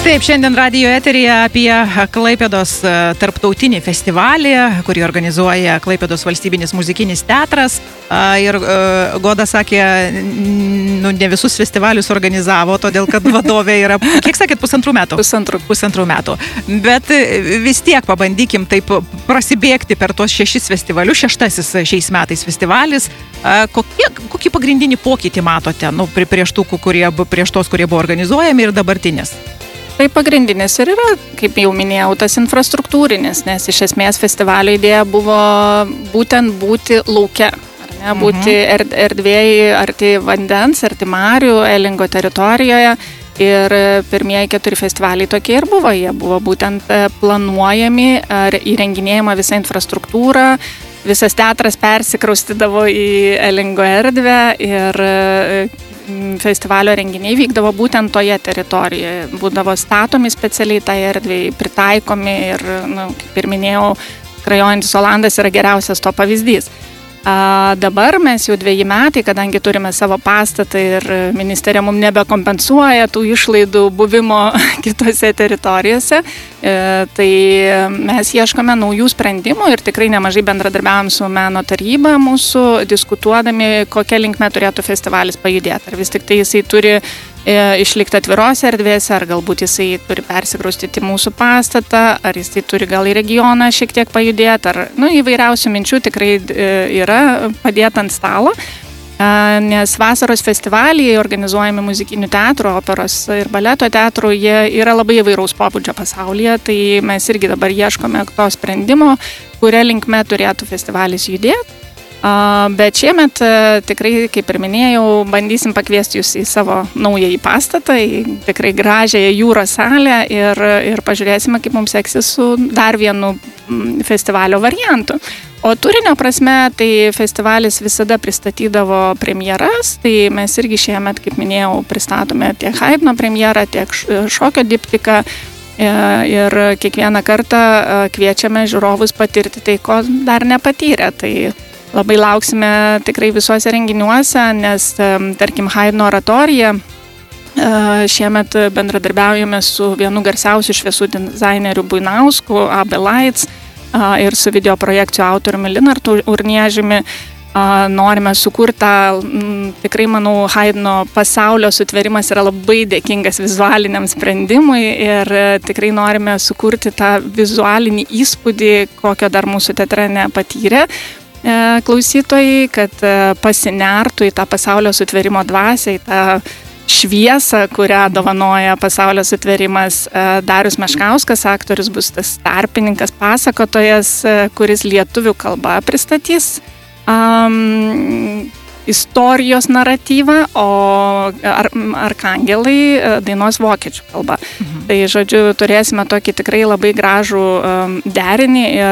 Taip, šiandien radijo eteryje apie Klaipėdos tarptautinį festivalį, kurį organizuoja Klaipėdos valstybinis muzikinis teatras. Ir Goda sakė, ne visus festivalius organizavo, todėl kad vadovė yra, kiek sakėt, pusantrų metų? Pusantrų metų. Bet vis tiek pabandykim taip prasibėgti per tuos 6 festivalius, 6 šiais metais festivalis. Kokį pagrindinį pokytį matote prieš tos, kurie buvo organizuojami ir dabartinės? Tai pagrindinis ir yra, kaip jau minėjau, tas infrastruktūrinis, nes iš esmės festivalio idėja buvo būtent būti lauke, ar ne, būti erdvėjai arti vandens, arti marių, Elingo teritorijoje. Ir pirmieji 4 festivaliai tokie ir buvo. Jie buvo būtent planuojami, įrenginėjama visa infrastruktūra, visas teatras persikraustydavo į Elingo erdvę ir festivalio renginiai vykdavo būtent toje teritorijoje. Būdavo statomi specialiai tai erdvėjai, pritaikomi ir, kaip ir minėjau, Skrajojantis Olandas yra geriausias to pavyzdys. Dabar mes jau 2 metai, kadangi turime savo pastatą ir ministerija mums nebekompensuoja tų išlaidų buvimo kitose teritorijose, tai mes ieškome naujų sprendimų ir tikrai nemažai bendradarbiavom su meno taryba mūsų, diskutuodami, kokia linkme turėtų festivalis pajudėti. Ar vis tik tai jisai turi išlikti atvirose erdvėse, ar galbūt jisai turi persikraustyti mūsų pastatą, ar jisai turi gal į regioną šiek tiek pajudėti, ar įvairiausių minčių tikrai yra padėta ant stalo, nes vasaros festivaliai organizuojami muzikinių teatrų, operos ir baleto teatrų, jie yra labai įvairaus pobūdžio pasaulyje, tai mes irgi dabar ieškome to sprendimo, kuria linkme turėtų festivalis judėti. Bet šiemet tikrai, kaip ir minėjau, bandysim pakviesti jūs į savo naująjį pastatą, į tikrai gražiąją jūros salę ir pažiūrėsime, kaip mums seksis su dar vienu festivalio variantu. O turinio prasme, tai festivalis visada pristatydavo premjeras, tai mes irgi šiemet, kaip minėjau, pristatome tiek Haydno premjerą, tiek šokio diptiką ir kiekvieną kartą kviečiame žiūrovus patirti tai, ko dar nepatyrė. Tai labai lauksime tikrai visuose renginiuose, nes, tarkim, Haydno oratorija šiemet bendradarbiaujame su vienu garsiausių šviesų dizainerių Buinausku, AB Lights, ir su video projekcijų autoriumi Linartu Urniežiumi. Norime sukurti, tikrai, manau, Haydno pasaulio sutverimas yra labai dėkingas vizualiniam sprendimui ir tikrai norime sukurti tą vizualinį įspūdį, kokio dar mūsų teatre nepatyrė klausytojai, kad pasinertų į tą pasaulio sutverimo dvasią, į tą šviesą, kurią dovanoja pasaulio sutverimas. Darius Meškauskas, aktorius, bus tas tarpininkas, pasakotojas, kuris lietuvių kalba pristatys istorijos naratyvą, o arkangelai dainos vokiečių kalba. Tai, žodžiu, turėsime tokį tikrai labai gražų derinį ir